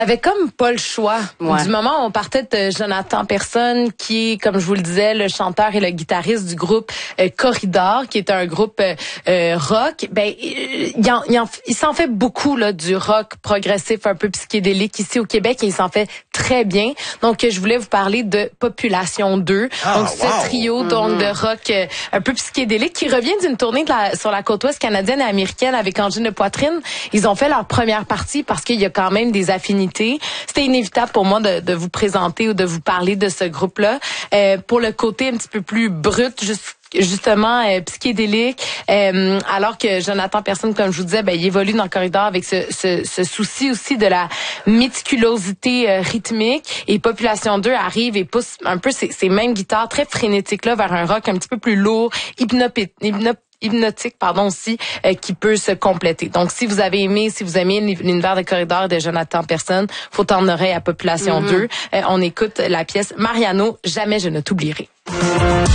Avait comme pas le choix. Ouais. Du moment où on partait de Jonathan Personne, qui est, comme je vous le disais, le chanteur et le guitariste du groupe Corridor, qui est un groupe rock, ben il s'en fait beaucoup là du rock progressif un peu psychédélique ici au Québec et il s'en fait très bien. Donc je voulais vous parler de Population 2. Donc ce trio donc de rock un peu psychédélique qui revient d'une tournée sur la côte ouest canadienne et américaine avec Angine de Poitrine. Ils ont fait leur première partie parce qu'il y a quand même des affinités. C'était inévitable pour moi de vous présenter ou de vous parler de ce groupe-là. Pour le côté un petit peu plus brut, justement psychédélique, alors que Jonathan Personne, comme je vous disais, il évolue dans le corridor avec ce souci aussi de la méticulosité rythmique. Et Population 2 arrive et pousse un peu ces mêmes guitares très frénétiques-là vers un rock un petit peu plus lourd, hypnotique aussi, qui peut se compléter. Donc, si vous aimez l'univers de Corridor de Jonathan Personne, faut tendre l'oreille à Population 2. On écoute la pièce Mariano, Jamais je ne t'oublierai.